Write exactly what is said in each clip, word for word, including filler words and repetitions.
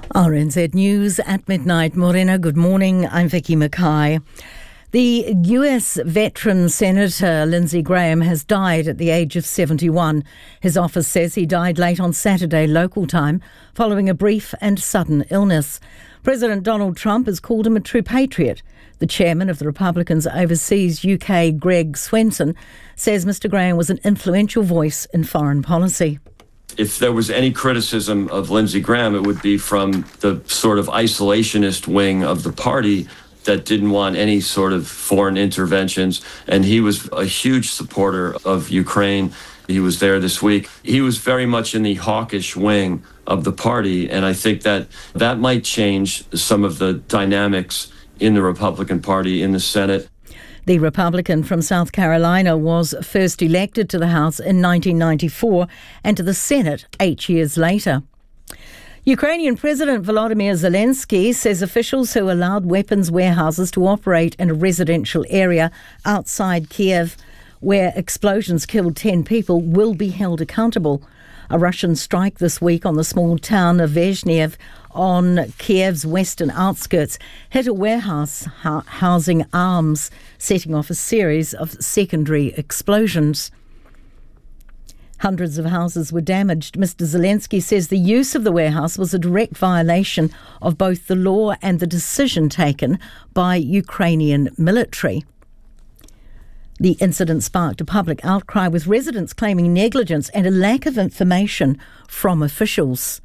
R N Z News at midnight. Morena, good morning. I'm Vicky Mackay. The U S veteran Senator Lindsey Graham has died at the age of seventy-one. His office says he died late on Saturday local time following a brief and sudden illness. President Donald Trump has called him a true patriot. The chairman of the Republicans overseas U K, Greg Swenson, says Mister Graham was an influential voice in foreign policy. If there was any criticism of Lindsey Graham, it would be from the sort of isolationist wing of the party that didn't want any sort of foreign interventions. And he was a huge supporter of Ukraine. He was there this week. He was very much in the hawkish wing of the party. And I think that that might change some of the dynamics in the Republican Party in the Senate. The Republican from South Carolina was first elected to the House in nineteen ninety-four and to the Senate eight years later. Ukrainian President Volodymyr Zelensky says officials who allowed weapons warehouses to operate in a residential area outside Kiev where explosions killed ten people will be held accountable. A Russian strike this week on the small town of Vezhnev on Kiev's western outskirts hit a warehouse ho- housing arms, setting off a series of secondary explosions. Hundreds of houses were damaged. Mister Zelensky says the use of the warehouse was a direct violation of both the law and the decision taken by Ukrainian military. The incident sparked a public outcry, with residents claiming negligence and a lack of information from officials.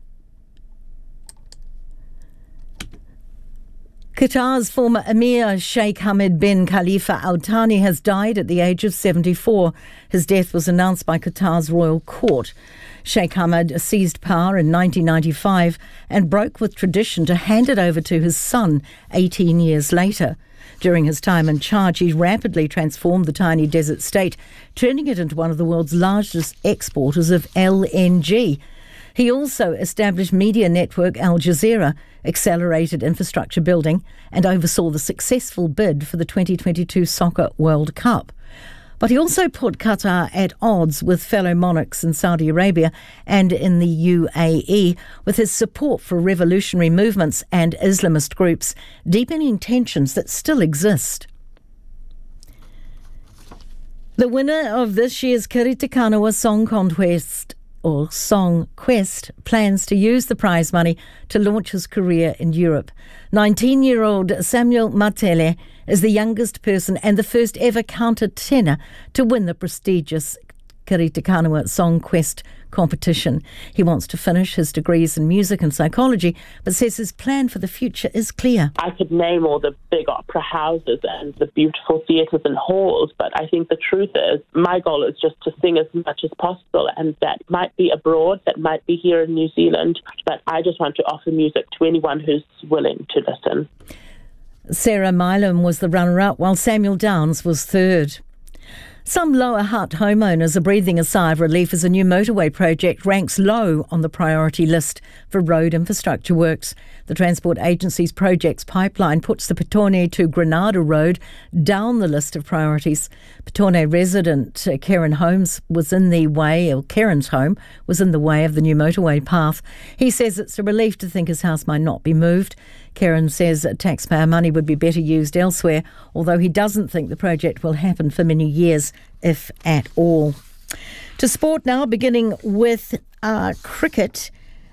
Qatar's former Emir Sheikh Hamad bin Khalifa Al Thani has died at the age of seventy-four. His death was announced by Qatar's royal court. Sheikh Hamad seized power in nineteen ninety-five and broke with tradition to hand it over to his son eighteen years later. During his time in charge, he rapidly transformed the tiny desert state, turning it into one of the world's largest exporters of L N G. He also established media network Al Jazeera, accelerated infrastructure building, and oversaw the successful bid for the twenty twenty-two Soccer World Cup. But he also put Qatar at odds with fellow monarchs in Saudi Arabia and in the U A E, with his support for revolutionary movements and Islamist groups, deepening tensions that still exist. The winner of this year's Karita Kanawa Song Contest or Song Quest plans to use the prize money to launch his career in Europe. nineteen-year-old Samuel Matele is the youngest person and the first ever countertenor to win the prestigious Karita Kanawa Song Quest competition. He wants to finish his degrees in music and psychology, but says his plan for the future is clear. I could name all the big opera houses and the beautiful theatres and halls, but I think the truth is my goal is just to sing as much as possible, and that might be abroad, that might be here in New Zealand, but I just want to offer music to anyone who's willing to listen. Sarah Milam was the runner-up, while Samuel Downs was third. Some Lower Hutt homeowners are breathing a sigh of relief as a new motorway project ranks low on the priority list for road infrastructure works. The Transport Agency's projects pipeline puts the Petone to Granada Road down the list of priorities. Petone resident Karen Holmes was in the way, or Karen's home was in the way of the new motorway path. He says it's a relief to think his house might not be moved. Karen says taxpayer money would be better used elsewhere, although he doesn't think the project will happen for many years, if at all. To sport now, beginning with uh, cricket,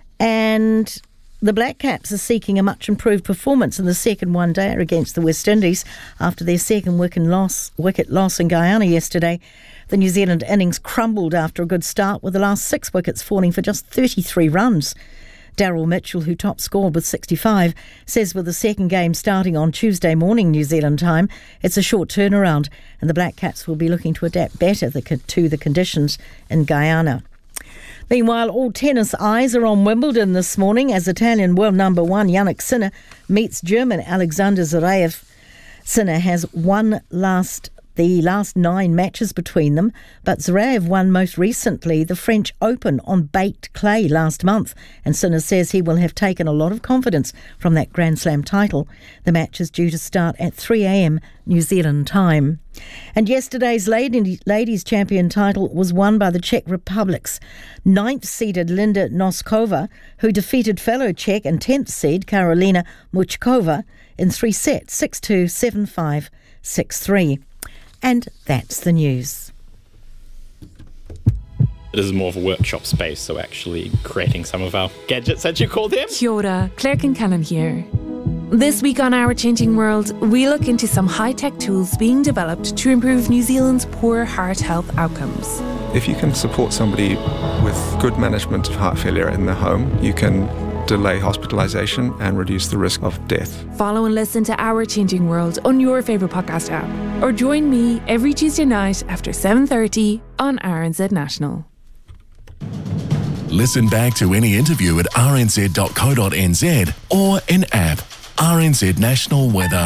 and the Black Caps are seeking a much improved performance in the second one-day against the West Indies after their second wicket loss, wicket loss in Guyana yesterday. The New Zealand innings crumbled after a good start, with the last six wickets falling for just thirty-three runs. Daryl Mitchell, who top scored with sixty-five, says with the second game starting on Tuesday morning New Zealand time, it's a short turnaround and the Black Caps will be looking to adapt better to the conditions in Guyana. Meanwhile, all tennis eyes are on Wimbledon this morning as Italian world number one Jannik Sinner meets German Alexander Zverev. Sinner has one last the last nine matches between them, but Zverev won most recently the French Open on baked clay last month, and Sinner says he will have taken a lot of confidence from that Grand Slam title. The match is due to start at three a.m. New Zealand time. And yesterday's lady, ladies' champion title was won by the Czech Republic's ninth-seeded Linda Noskova, who defeated fellow Czech and tenth seed Karolina Muchkova in three sets, six two, seven five, six three. And that's the news. This is more of a workshop space, so actually creating some of our gadgets, as you call them. Kia ora, Claire Kincannon here. This week on Our Changing World, we look into some high-tech tools being developed to improve New Zealand's poor heart health outcomes. If you can support somebody with good management of heart failure in their home, you can delay hospitalisation and reduce the risk of death. Follow and listen to Our Changing World on your favourite podcast app. Or join me every Tuesday night after seven thirty on R N Z National. Listen back to any interview at r n z dot co dot n z or in app. R N Z National Weather.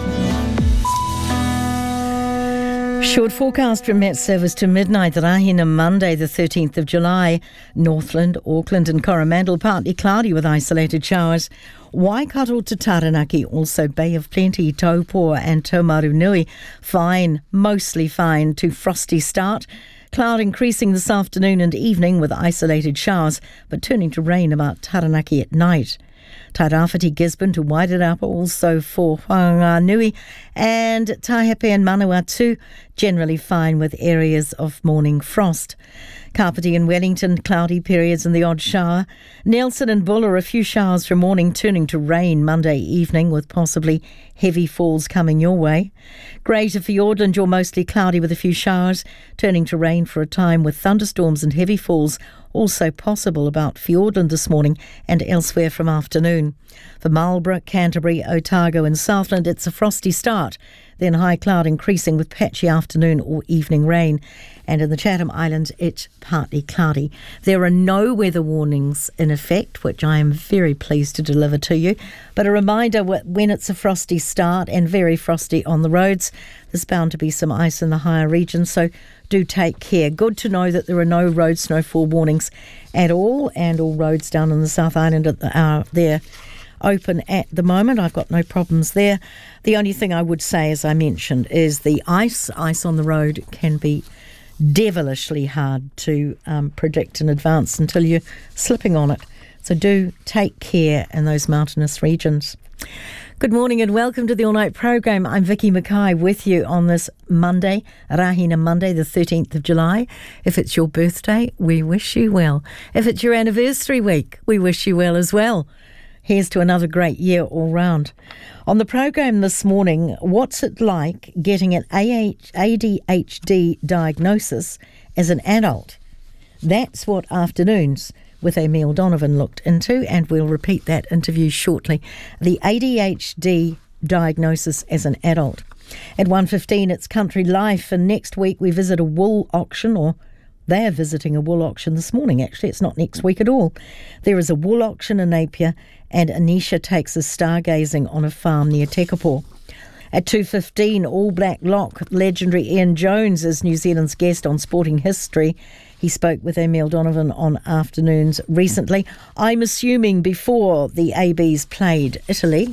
Short forecast from Met Service to midnight. Rahina Monday, the thirteenth of July. Northland, Auckland and Coromandel partly cloudy with isolated showers. Waikato to Taranaki, also Bay of Plenty, Taupo and Taumarunui. Fine, mostly fine to frosty start. Cloud increasing this afternoon and evening with isolated showers, but turning to rain about Taranaki at night. Tairāwhiti, Gisborne to Wairarapa, also for Whanganui, and Taihape and Manawatu, generally fine with areas of morning frost. Kapiti and Wellington, cloudy periods and the odd shower. Nelson and Buller, a few showers from morning, turning to rain Monday evening with possibly heavy falls coming your way. Greater Fiordland, you're mostly cloudy with a few showers, turning to rain for a time with thunderstorms and heavy falls also possible about Fiordland this morning and elsewhere from afternoon. For Marlborough, Canterbury, Otago and Southland, it's a frosty start, then high cloud increasing with patchy afternoon or evening rain. And in the Chatham Islands, it's partly cloudy. There are no weather warnings in effect, which I am very pleased to deliver to you. But a reminder, when it's a frosty start and very frosty on the roads, there's bound to be some ice in the higher regions, so do take care. Good to know that there are no road snowfall warnings at all, and all roads down in the South Island are there open at the moment. I've got no problems there. The only thing I would say, as I mentioned, is the ice. Ice on the road can be devilishly hard to um, predict in advance until you're slipping on it. So do take care in those mountainous regions. Good morning and welcome to the All Night Programme. I'm Vicky Mackay with you on this Monday, Rahina Monday, the thirteenth of July. If it's your birthday, we wish you well. If it's your anniversary week, we wish you well as well. Here's to another great year all round. On the programme this morning, what's it like getting an A D H D diagnosis as an adult? That's what Afternoons with Emile Donovan looked into, and we'll repeat that interview shortly. The A D H D diagnosis as an adult. At one fifteen, it's Country Life, and next week we visit a wool auction, or they're visiting a wool auction this morning, actually. It's not next week at all. There is a wool auction in Napier, and Anisha takes us stargazing on a farm near Tekapo. At two fifteen, All Black Lock legendary Ian Jones is New Zealand's guest on Sporting History. He spoke with Emile Donovan on Afternoons recently. I'm assuming before the A Bs played Italy.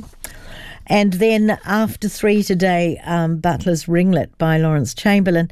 And then after three today, um, Butler's Ringlet by Lawrence Chamberlain.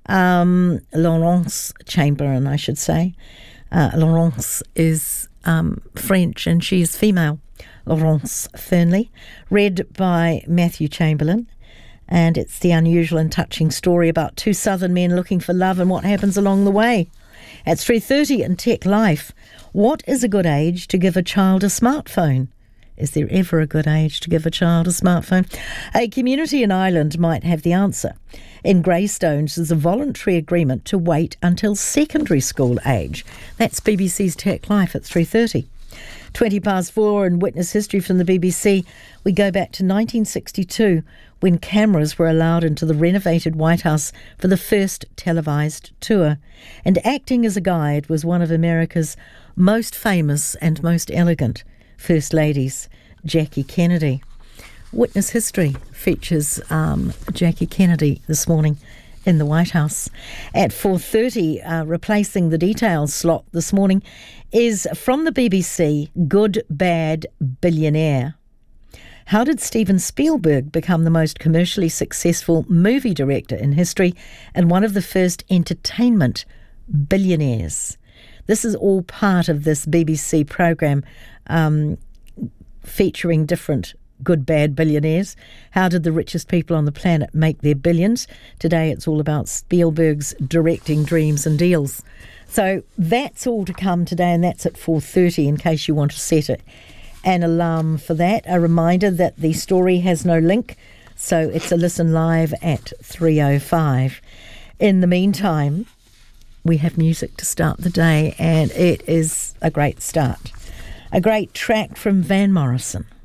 Um, Laurence Chamberlain, I should say. Uh, Laurence is um, French and she is female. Laurence Fernley, read by Matthew Chamberlain. And it's the unusual and touching story about two southern men looking for love and what happens along the way. At three thirty in Tech Life, what is a good age to give a child a smartphone? Is there ever a good age to give a child a smartphone? A community in Ireland might have the answer. In Greystones, there's a voluntary agreement to wait until secondary school age. That's B B C's Tech Life at three thirty. twenty past four in Witness History from the B B C. We go back to nineteen sixty-two when cameras were allowed into the renovated White House for the first televised tour. And acting as a guide was one of America's most famous and most elegant First Ladies, Jackie Kennedy. Witness History features um, Jackie Kennedy this morning in the White House. At four thirty, uh, replacing the details slot this morning is from the B B C, Good Bad Billionaire. How did Steven Spielberg become the most commercially successful movie director in history and one of the first entertainment billionaires? This is all part of this B B C programme um, featuring different good, bad billionaires. How did the richest people on the planet make their billions? Today it's all about Spielberg's directing dreams and deals. So that's all to come today, and that's at four thirty in case you want to set it. An alarm for that. A reminder that the story has no link, so it's a listen live at three oh five. In the meantime, we have music to start the day, and it is a great start. A great track from Van Morrison.